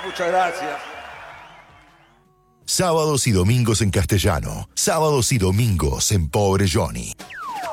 Muchas gracias. Sábados y domingos en castellano. Sábados y domingos en Pobre Johnny.